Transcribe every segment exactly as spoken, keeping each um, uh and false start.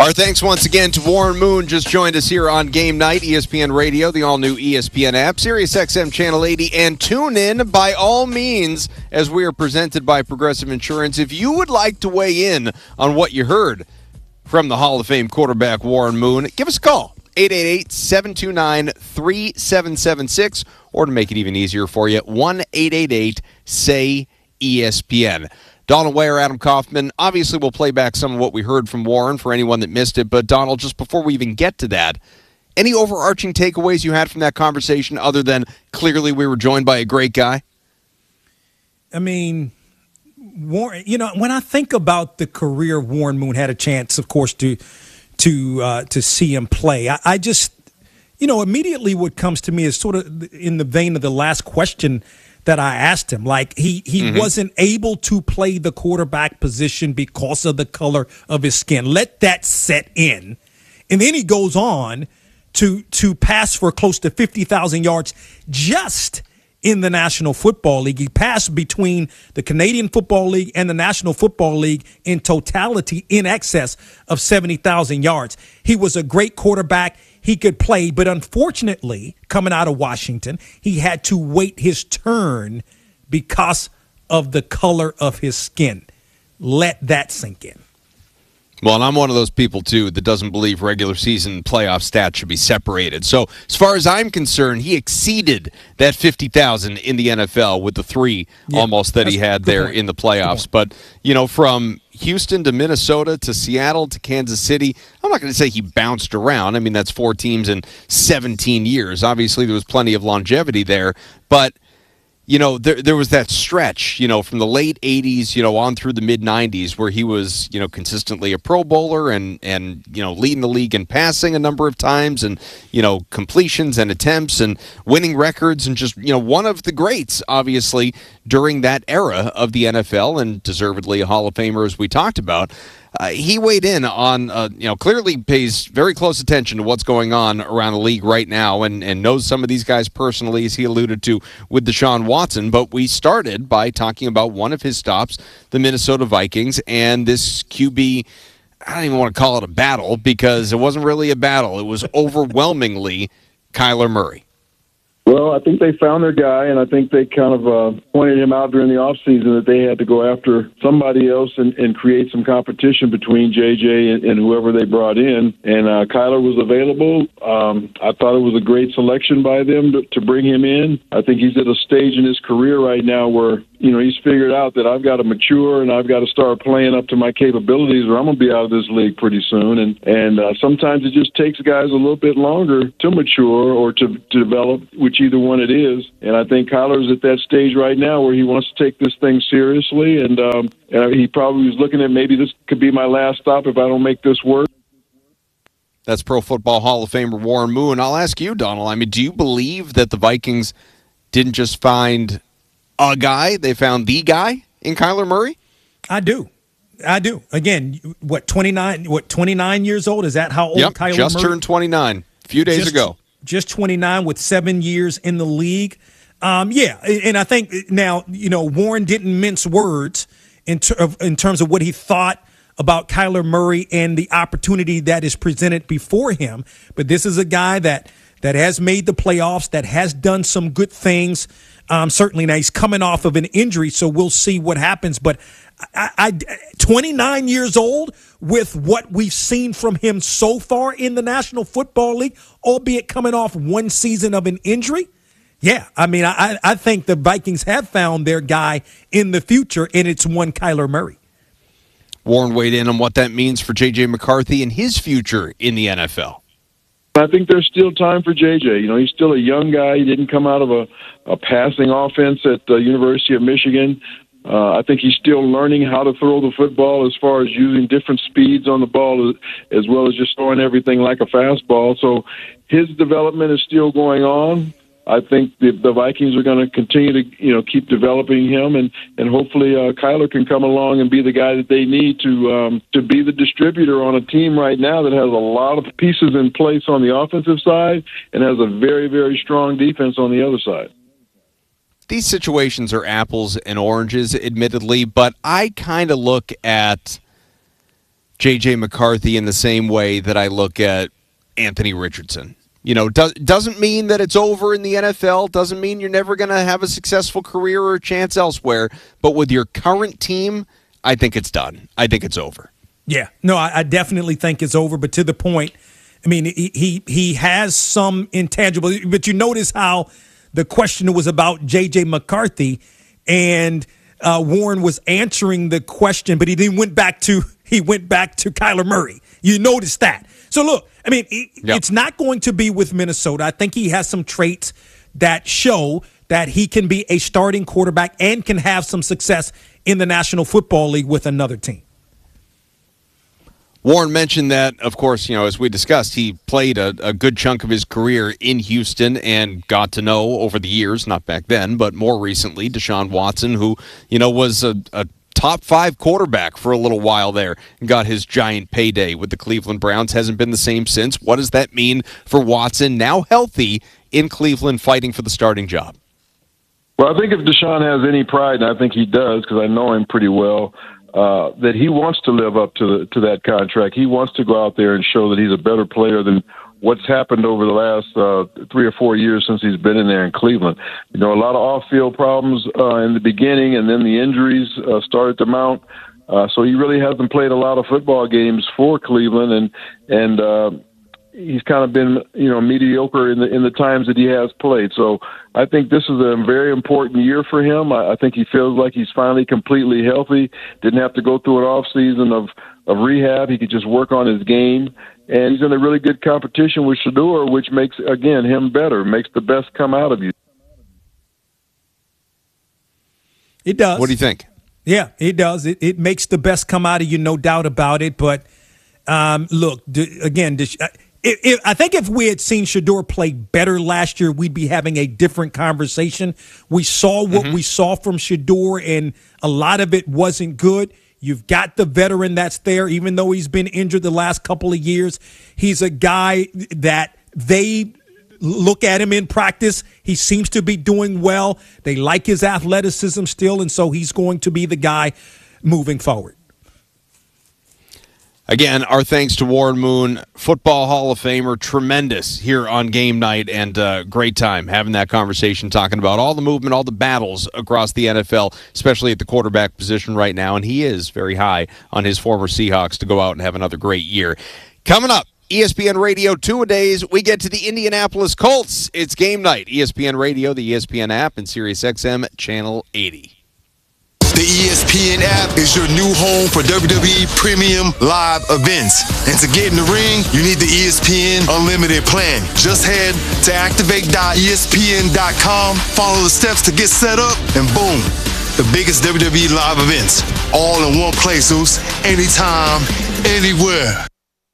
Our thanks once again to Warren Moon, just joined us here on Game Night, E S P N Radio, the all-new E S P N app, Sirius X M Channel eighty, and tune in by all means as we are presented by Progressive Insurance. If you would like to weigh in on what you heard from the Hall of Fame quarterback Warren Moon, give us a call, eight eight eight, seven two nine, three seven seven six, or to make it even easier for you, one eight eight eight, S A Y, E S P N. Donald Ware, Adam Kaufman. Obviously, we'll play back some of what we heard from Warren for anyone that missed it. But, Donald, just before we even get to that, any overarching takeaways you had from that conversation other than clearly we were joined by a great guy? I mean, Warren, you know, when I think about the career Warren Moon had a chance, of course, to to uh, to see him play, I, I just, you know, immediately what comes to me is sort of in the vein of the last question that I asked him. Like, he, he mm-hmm. wasn't able to play the quarterback position because of the color of his skin. Let that set in. And then he goes on to to pass for close to fifty thousand yards just in the National Football League. He passed between the Canadian Football League and the National Football League in totality in excess of seventy thousand yards. He was a great quarterback. He could play, but unfortunately, coming out of Washington, he had to wait his turn because of the color of his skin. Let that sink in. Well, and I'm one of those people, too, that doesn't believe regular season playoff stats should be separated. So as far as I'm concerned, he exceeded that fifty thousand in the N F L with the three yeah, almost that he had there point. in the playoffs. But, you know, from Houston to Minnesota to Seattle to Kansas City, I'm not going to say he bounced around. I mean, that's four teams in seventeen years. Obviously, there was plenty of longevity there. But, you know, there there was that stretch, you know, from the late eighties, you know, on through the mid nineties where he was, you know, consistently a Pro Bowler and, and, you know, leading the league in passing a number of times and, you know, completions and attempts and winning records and just, you know, one of the greats, obviously, during that era of the N F L and deservedly a Hall of Famer, as we talked about. Uh, he weighed in on, uh, you know, clearly pays very close attention to what's going on around the league right now and, and knows some of these guys personally, as he alluded to with Deshaun Watson. But we started by talking about one of his stops, the Minnesota Vikings, and this Q B, I don't even want to call it a battle because it wasn't really a battle. It was overwhelmingly Kyler Murray. Well, I think they found their guy, and I think they kind of uh, pointed him out during the offseason that they had to go after somebody else and, and create some competition between J J and, and whoever they brought in. And uh, Kyler was available. Um, I thought it was a great selection by them to, to bring him in. I think he's at a stage in his career right now where, you know, he's figured out that I've got to mature and I've got to start playing up to my capabilities or I'm going to be out of this league pretty soon. And and uh, sometimes it just takes guys a little bit longer to mature or to, to develop, which either one it is. And I think Kyler's at that stage right now where he wants to take this thing seriously. And, um, and he probably was looking at maybe this could be my last stop if I don't make this work. That's Pro Football Hall of Famer Warren Moon. I'll ask you, Donald, I mean, do you believe that the Vikings didn't just find a guy, they found the guy in Kyler Murray? I do. I do. Again, what, twenty-nine What, twenty-nine years old? Is that how old yep, Kyler just Murray? turned twenty-nine a few days just, ago. Just twenty-nine with seven years in the league. Um, yeah, and I think now, you know, Warren didn't mince words in, ter- in terms of what he thought about Kyler Murray and the opportunity that is presented before him. But this is a guy that that has made the playoffs, that has done some good things. Um, certainly now he's coming off of an injury, so we'll see what happens. But I, I, twenty-nine years old with what we've seen from him so far in the National Football League, albeit coming off one season of an injury. Yeah, I mean, I, I think the Vikings have found their guy in the future, and it's one Kyler Murray. Warren weighed in on what that means for J J McCarthy and his future in the N F L. I think there's still time for J J. You know, he's still a young guy. He didn't come out of a, a passing offense at the University of Michigan. Uh, I think he's still learning how to throw the football as far as using different speeds on the ball as well as just throwing everything like a fastball. So his development is still going on. I think the, the Vikings are going to continue to, you know, keep developing him, and, and hopefully uh, Kyler can come along and be the guy that they need to um, to be the distributor on a team right now that has a lot of pieces in place on the offensive side and has a very, very strong defense on the other side. These situations are apples and oranges, admittedly, but I kind of look at J J. McCarthy in the same way that I look at Anthony Richardson. You know, do, doesn't mean that it's over in the N F L, doesn't mean you're never going to have a successful career or a chance elsewhere, but with your current team, I think it's done. I think it's over. Yeah, no, I, I definitely think it's over, but to the point, I mean, he, he, he has some intangible, but you notice how the question was about J J. McCarthy, and uh, Warren was answering the question, but he then went back to, he went back to Kyler Murray. You notice that. So look, I mean, it, yep. it's not going to be with Minnesota. I think he has some traits that show that he can be a starting quarterback and can have some success in the National Football League with another team. Warren mentioned that, of course, you know, as we discussed, he played a, a good chunk of his career in Houston and got to know over the years, not back then, but more recently, Deshaun Watson, who, you know, was a, a top five quarterback for a little while there and got his giant payday with the Cleveland Browns. Hasn't been the same since. What does that mean for Watson, now healthy in Cleveland, fighting for the starting job? Well, I think if Deshaun has any pride, and I think he does because I know him pretty well, uh, that he wants to live up to the, to that contract. He wants to go out there and show that he's a better player than what's happened over the last uh, three or four years since he's been in there in Cleveland. You know, a lot of off-field problems uh, in the beginning, and then the injuries uh, started to mount. Uh, so he really hasn't played a lot of football games for Cleveland, and and uh, he's kind of been, you know, mediocre in the in the times that he has played. So I think this is a very important year for him. I, I think he feels like he's finally completely healthy. Didn't have to go through an off season of of rehab. He could just work on his game. And he's in a really good competition with Shedeur, which makes, again, him better, makes the best come out of you. It does. What do you think? Yeah, it does. It, it makes the best come out of you, no doubt about it. But, um, look, d- again, d- it, it, I think if we had seen Shedeur play better last year, we'd be having a different conversation. We saw what mm-hmm. we saw from Shedeur, and a lot of it wasn't good. You've got the veteran that's there, even though he's been injured the last couple of years. He's a guy that they look at him in practice. He seems to be doing well. They like his athleticism still, and so he's going to be the guy moving forward. Again, our thanks to Warren Moon, Football Hall of Famer, tremendous here on game night, and uh, great time having that conversation, talking about all the movement, all the battles across the N F L, especially at the quarterback position right now, and he is very high on his former Seahawks to go out and have another great year. Coming up, E S P N Radio two-a-days, we get to the Indianapolis Colts. It's game night. E S P N Radio, the E S P N app, and Sirius X M Channel eighty. The E S P N app is your new home for W W E Premium Live events. And to get in the ring, you need the E S P N Unlimited plan. Just head to activate dot E S P N dot com, follow the steps to get set up, and boom, the biggest W W E live events, all in one place, Zeus, anytime, anywhere.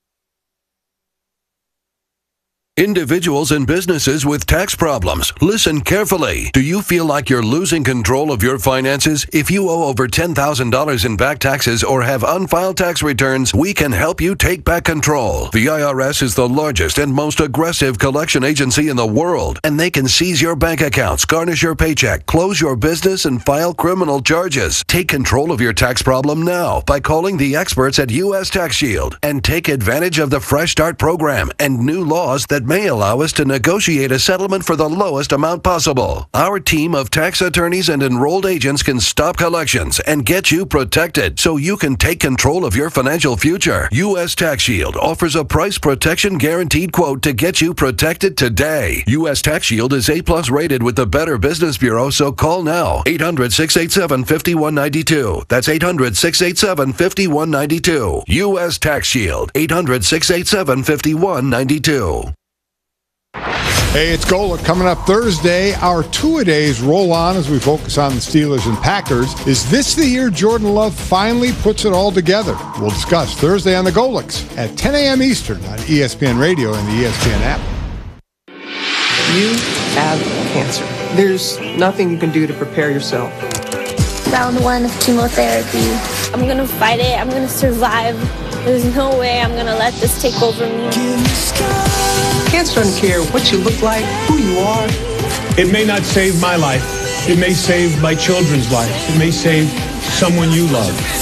Individuals and businesses with tax problems, listen carefully. Do you feel like you're losing control of your finances? If you owe over ten thousand dollars in back taxes or have unfiled tax returns, we can help you take back control. The I R S is the largest and most aggressive collection agency in the world, and they can seize your bank accounts, garnish your paycheck, close your business, and file criminal charges. Take control of your tax problem now by calling the experts at U S Tax Shield and take advantage of the Fresh Start program and new laws that may allow us to negotiate a settlement for the lowest amount possible. Our team of tax attorneys and enrolled agents can stop collections and get you protected so you can take control of your financial future. U S Tax Shield offers a price protection guaranteed quote to get you protected today. U S Tax Shield is A plus rated with the Better Business Bureau, so call now. eight hundred, six eight seven, five one nine two. That's eight hundred, six eight seven, five one nine two. U S Tax Shield. eight hundred, six eight seven, five one nine two. Hey, it's Golic. Coming up Thursday, our two-a-days roll on as we focus on the Steelers and Packers. Is this the year Jordan Love finally puts it all together? We'll discuss Thursday on the Golics at ten a.m. Eastern on E S P N Radio and the E S P N app. You have cancer. There's nothing you can do to prepare yourself. Round one of chemotherapy. I'm going to fight it. I'm going to survive. There's no way I'm going to let this take over me. Cancer doesn't care what you look like, who you are. It may not save my life. It may save my children's life. It may save someone you love.